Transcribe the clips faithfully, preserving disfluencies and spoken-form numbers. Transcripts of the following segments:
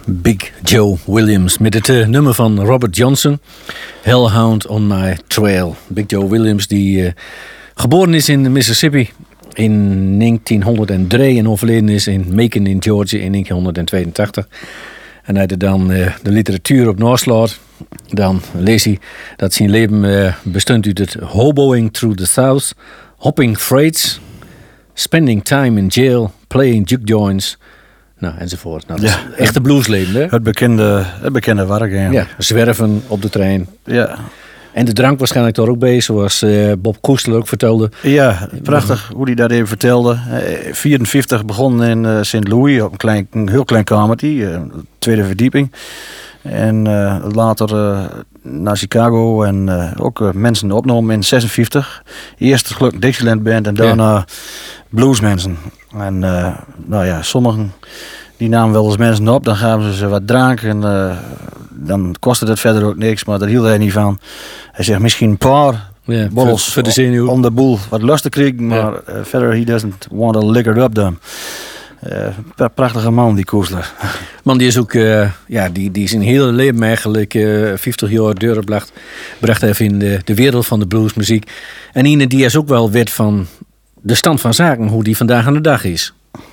Big Joe Williams met het uh, nummer van Robert Johnson, Hellhound on My Trail. Big Joe Williams die uh, geboren is in Mississippi in negentienhonderddrie en overleden is in Macon in Georgia in negentienhonderdtweeëntachtig. En hij er dan uh, de literatuur op naslaat, dan lees hij dat zijn leven uh, bestond uit het hoboing through the South, hopping freights, spending time in jail, playing juke joints, nou, enzovoort. Nou, dat ja, is echte bluesleven, hè? Het bekende, het bekende werk, ja. Ja, zwerven op de trein. Ja. En de drank waarschijnlijk daar ook bij, zoals uh, Bob Koester ook vertelde. Ja, prachtig hoe hij dat even vertelde. Uh, vierenvijftig begon in uh, Saint Louis op een, klein, een heel klein kamertje, uh, tweede verdieping. En uh, later uh, naar Chicago en uh, ook uh, mensen opgenomen in zesenvijftig. Eerst gelukkig Dixieland Band en daarna ja. bluesmensen. En uh, nou ja, sommigen die namen wel eens mensen op, dan gaven ze wat drank en uh, dan kostte dat verder ook niks, maar daar hield hij niet van. Hij zegt misschien een paar ja, bottles voor, voor de zenuw. om de boel wat lust te krijgen, maar ja. uh, verder he doesn't want to liquor up them. Uh, prachtige man, die Koestler. Man, die is ook, uh, ja, die, die is een hele leven eigenlijk, uh, vijftig jaar doorgebracht, bracht even in de, de wereld van de bluesmuziek. En Ine, die is ook wel wet van de stand van zaken, hoe die vandaag aan de dag is.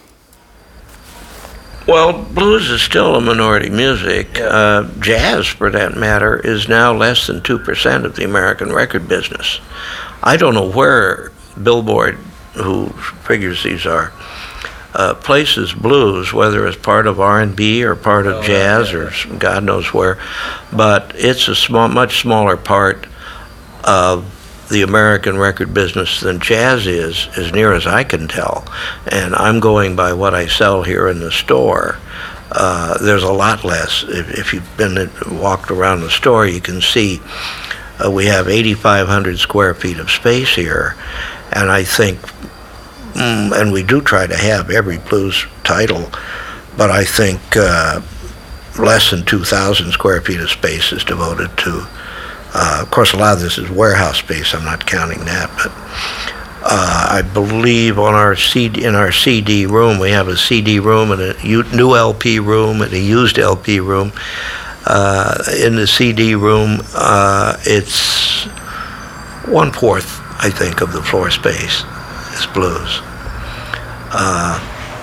Well, blues is still a minority music. Uh, jazz, for that matter, is now less than two percent of the American record business. I don't know where Billboard, who figures these are, uh, places blues, whether it's part of R and B or part of oh, jazz yeah, yeah. or God knows where, but it's a small, much smaller part of the American record business than jazz is, as near as I can tell. And I'm going by what I sell here in the store. Uh, there's a lot less. If, if you've been walked around the store, you can see uh, we have eighty-five hundred square feet of space here. And I think, mm, and we do try to have every blues title, but I think uh, less than two thousand square feet of space is devoted to. Uh, of course, a lot of this is warehouse space. I'm not counting that, but uh, I believe on our C D, in our C D room, we have a C D room and a new L P room and a used L P room. Uh, in the C D room, uh, it's one fourth, I think, of the floor space is blues. Uh,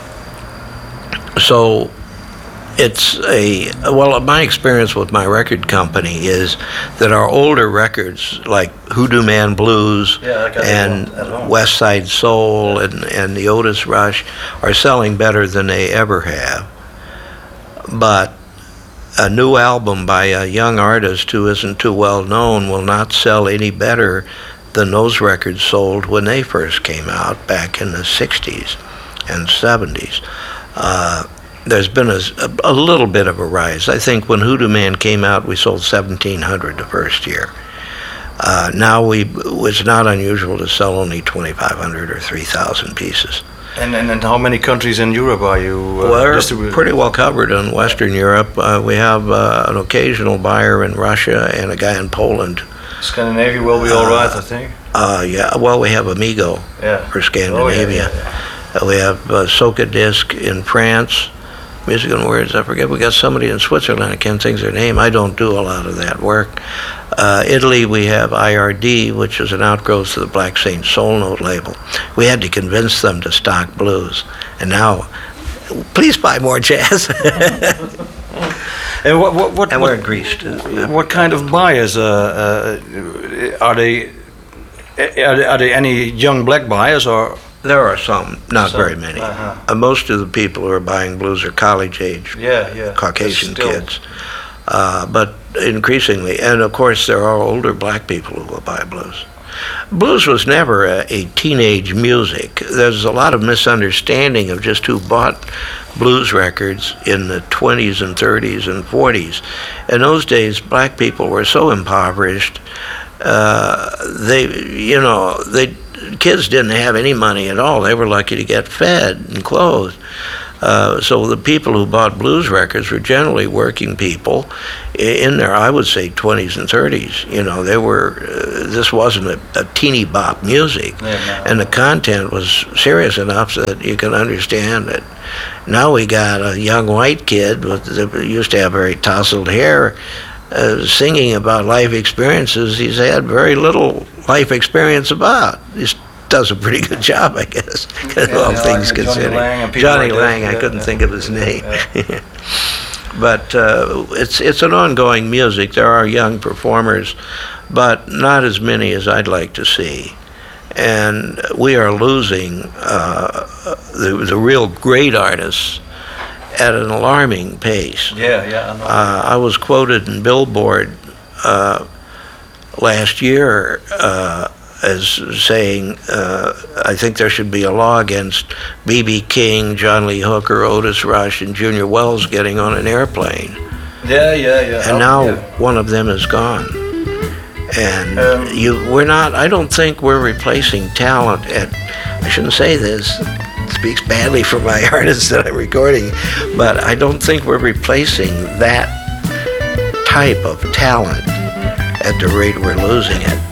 so. It's a, well, my experience with my record company is that our older records, like Hoodoo Man Blues yeah, and West Side Soul and, and the Otis Rush, are selling better than they ever have. But a new album by a young artist who isn't too well known will not sell any better than those records sold when they first came out back in the sixties and seventies. Uh, There's been a, a little bit of a rise. I think when Hoodoo Man came out, we sold seventeen hundred the first year. Uh, now we it's not unusual to sell only twenty-five hundred or three thousand pieces. And, and and how many countries in Europe are you uh, We're distributing? Pretty well covered in Western Europe. Uh, we have uh, an occasional buyer in Russia and a guy in Poland. Scandinavia will be all uh, right, I think. Uh, yeah, well, we have Amigo yeah. for Scandinavia. Oh, yeah, yeah, yeah. Uh, we have uh, Soca Disc in France. Music and Words, I forget, we got somebody in Switzerland, I can't think of their name. I don't do a lot of that work. Uh, Italy, we have I R D, which is an outgrowth of the Black Saint Soul Note label. We had to convince them to stock blues. And now, please buy more jazz. and what, what, what, and what, we're in Greece, too. What kind of buyers uh, uh, are they? Are they, are they any young black buyers or? There are some, not some, very many. Uh-huh. Uh, most of the people who are buying blues are college-age yeah, yeah. Caucasian kids. Uh, but increasingly, and of course there are older black people who will buy blues. Blues was never a, a teenage music. There's a lot of misunderstanding of just who bought blues records in the twenties and thirties and forties. In those days, black people were so impoverished, uh, they, you know, they... kids didn't have any money at all. They were lucky to get fed and clothed. Uh, so the people who bought blues records were generally working people in their, I would say, twenties and thirties. You know, they were. Uh, this wasn't a, a teeny bop music, yeah, no. And the content was serious enough so that you can understand it. Now we got a young white kid with that used to have very tousled hair, uh, singing about life experiences he's had very little life experience about. He's does a pretty good job, I guess, yeah, all yeah, things like considered. Johnny Lang, Johnny like Lang I couldn't yeah. think of his name. Yeah. But uh, it's it's an ongoing music. There are young performers, but not as many as I'd like to see. And we are losing uh, the, the real great artists at an alarming pace. Yeah, yeah. I know. Uh, I was quoted in Billboard uh, last year uh, as saying, uh, I think there should be a law against B B King, John Lee Hooker, Otis Rush, and Junior Wells getting on an airplane. Yeah, yeah, yeah. And oh, now yeah. one of them is gone. And um, you, we're not, I don't think we're replacing talent at, I shouldn't say this, it speaks badly for my artists that I'm recording, but I don't think we're replacing that type of talent at the rate we're losing it.